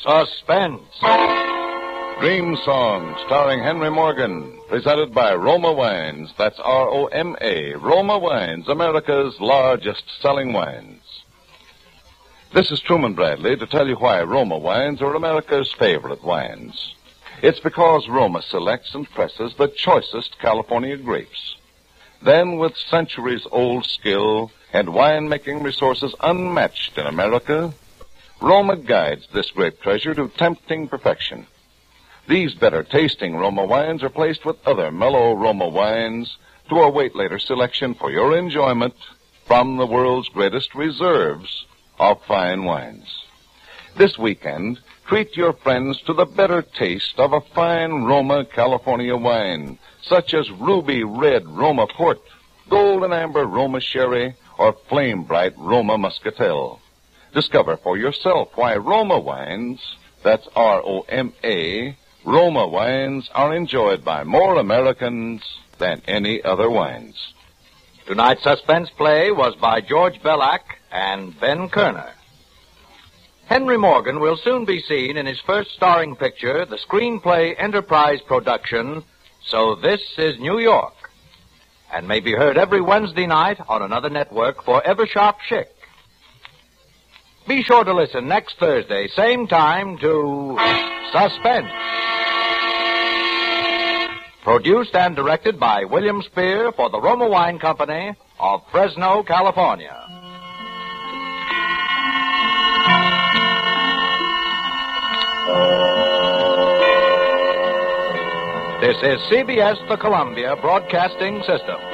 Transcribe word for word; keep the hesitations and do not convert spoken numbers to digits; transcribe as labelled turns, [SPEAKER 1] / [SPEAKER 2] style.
[SPEAKER 1] Suspense.
[SPEAKER 2] Dream Song, starring Henry Morgan, presented by Roma Wines. That's R O M A, Roma Wines, America's largest selling wines. This is Truman Bradley to tell you why Roma Wines are America's favorite wines. It's because Roma selects and presses the choicest California grapes. Then, with centuries-old skill and winemaking resources unmatched in America, Roma guides this grape treasure to tempting perfection. These better-tasting Roma wines are placed with other mellow Roma wines to await later selection for your enjoyment from the world's greatest reserves of fine wines. This weekend, treat your friends to the better taste of a fine Roma California wine, such as Ruby Red Roma Port, Golden Amber Roma Sherry, or Flame Bright Roma Muscatel. Discover for yourself why Roma wines, that's R O M A, Roma wines are enjoyed by more Americans than any other wines.
[SPEAKER 1] Tonight's suspense play was by George Bellac and Ben Kerner. Henry Morgan will soon be seen in his first starring picture, the Screenplay Enterprise production, So This is New York, and may be heard every Wednesday night on another network for Ever Sharp Chic. Be sure to listen next Thursday, same time, to Suspense. Produced and directed by William Spear for the Roma Wine Company of Fresno, California. This is C B S, the Columbia Broadcasting System.